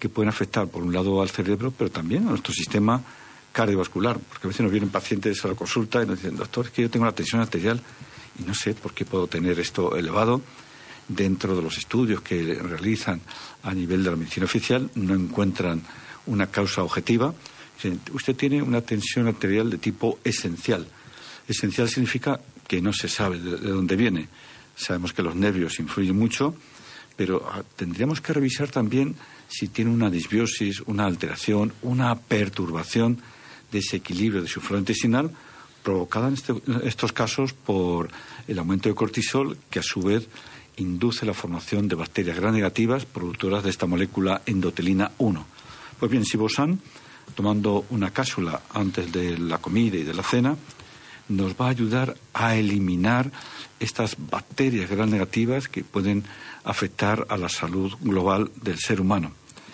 que pueden afectar, por un lado, al cerebro, pero también a nuestro sistema cardiovascular, porque a veces nos vienen pacientes a la consulta y nos dicen: doctor, es que yo tengo la tensión arterial y no sé por qué puedo tener esto elevado. Dentro de los estudios que realizan a nivel de la medicina oficial no encuentran una causa objetiva. Usted tiene una tensión arterial de tipo esencial. Esencial significa que no se sabe de dónde viene. Sabemos que los nervios influyen mucho, pero tendríamos que revisar también si tiene una disbiosis, una alteración, una perturbación de ese equilibrio de su flora intestinal, provocada en estos casos por el aumento de cortisol, que a su vez induce la formación de bacterias gram negativas productoras de esta molécula endotelina 1. Pues bien, Sibosán, tomando una cápsula antes de la comida y de la cena, nos va a ayudar a eliminar estas bacterias gram negativas que pueden afectar a la salud global del ser humano.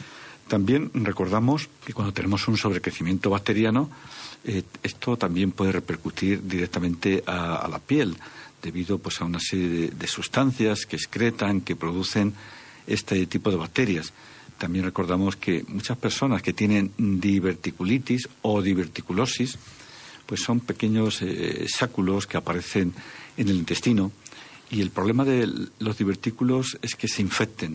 También recordamos que cuando tenemos un sobrecrecimiento bacteriano, esto también puede repercutir directamente a la piel, debido pues a una serie de sustancias que excretan, que producen este tipo de bacterias. También recordamos que muchas personas que tienen diverticulitis o diverticulosis, pues son pequeños sáculos que aparecen en el intestino, y el problema de los divertículos es que se infecten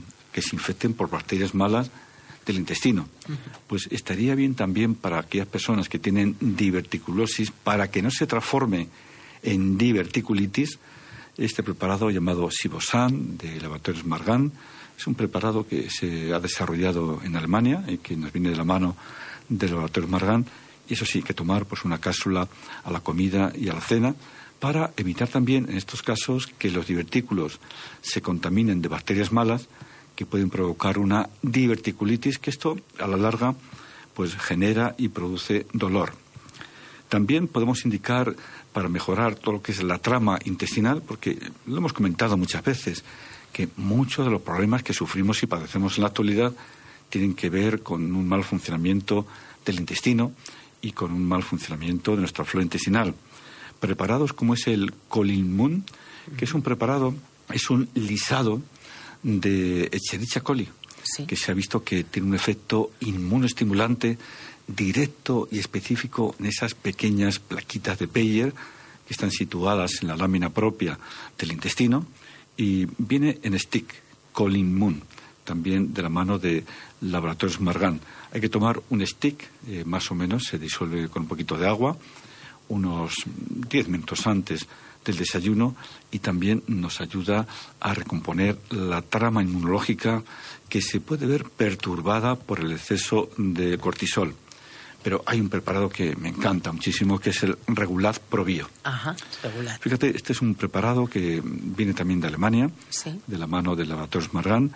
por bacterias malas del intestino. Pues estaría bien también para aquellas personas que tienen diverticulosis, para que no se transforme en diverticulitis, este preparado llamado Sibosán de Laboratorios Margan. Es un preparado que se ha desarrollado en Alemania y que nos viene de la mano de Laboratorios Margan. Y eso sí, que tomar pues una cápsula a la comida y a la cena, para evitar también en estos casos que los divertículos se contaminen de bacterias malas que pueden provocar una diverticulitis, que esto a la larga pues genera y produce dolor. También podemos indicar, para mejorar todo lo que es la trama intestinal, porque lo hemos comentado muchas veces, que muchos de los problemas que sufrimos y padecemos en la actualidad tienen que ver con un mal funcionamiento del intestino y con un mal funcionamiento de nuestra flora intestinal. Preparados como es el Colinmun, que es un preparado, es un lisado de Escherichia coli, sí, que se ha visto que tiene un efecto inmunoestimulante directo y específico en esas pequeñas plaquitas de Peyer que están situadas en la lámina propia del intestino, y viene en stick, Colinmun, también de la mano de Laboratorios Margan. Hay que tomar un stick, más o menos, se disuelve con un poquito de agua, unos 10 minutos antes del desayuno, y también nos ayuda a recomponer la trama inmunológica que se puede ver perturbada por el exceso de cortisol. Pero hay un preparado que me encanta muchísimo, que es el Regulat ProBio. Ajá, Regulat. Fíjate, este es un preparado que viene también de Alemania, sí, de la mano de Laboratorios Margan.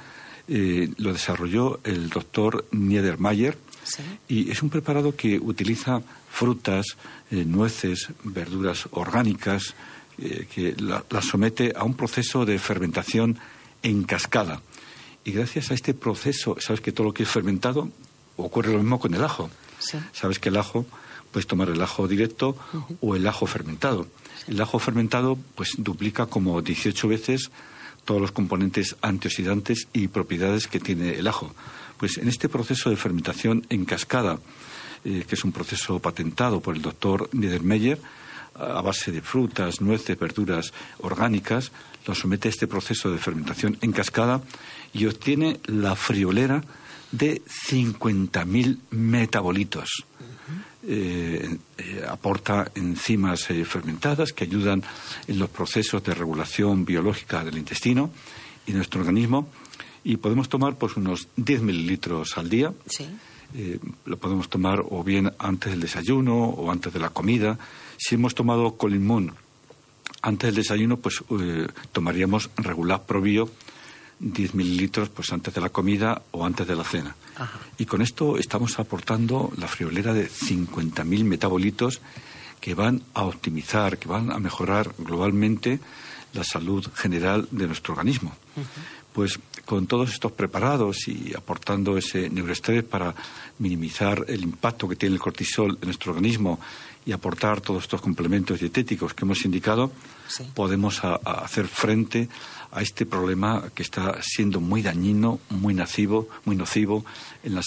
Lo desarrolló el doctor Niedermayer, sí, y es un preparado que utiliza frutas, nueces, verduras orgánicas, que las somete a un proceso de fermentación en cascada. Y gracias a este proceso, sabes que todo lo que es fermentado, ocurre lo mismo con el ajo. Sí. Sabes que el ajo, puedes tomar el ajo directo o el ajo fermentado. Sí. El ajo fermentado pues duplica como 18 veces todos los componentes antioxidantes y propiedades que tiene el ajo. Pues en este proceso de fermentación en cascada, que es un proceso patentado por el doctor Niedermeyer, a base de frutas, nueces, verduras orgánicas, lo somete a este proceso de fermentación en cascada y obtiene la friolera de 50.000 metabolitos. Aporta enzimas fermentadas que ayudan en los procesos de regulación biológica del intestino y nuestro organismo, y podemos tomar pues unos 10 mililitros al día. Sí. Lo podemos tomar o bien antes del desayuno o antes de la comida. Si hemos tomado Colinmun antes del desayuno, pues tomaríamos Regulat ProBio 10 mililitros pues antes de la comida o antes de la cena. Ajá. Y con esto estamos aportando la friolera de 50.000 metabolitos que van a optimizar, que van a mejorar globalmente la salud general de nuestro organismo. Pues con todos estos preparados y aportando ese neuroestrés para minimizar el impacto que tiene el cortisol en nuestro organismo y aportar todos estos complementos dietéticos que hemos indicado, sí, podemos hacer frente a este problema que está siendo muy dañino, muy nocivo en la